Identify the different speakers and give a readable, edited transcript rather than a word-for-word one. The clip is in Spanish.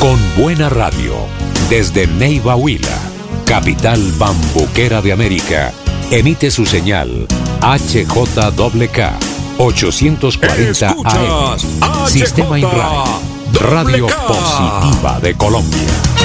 Speaker 1: Con buena radio, desde Neiva Huila, capital bambuquera de América, emite su señal HJKK 840 AM, Sistema Inray, Radio Positiva de Colombia.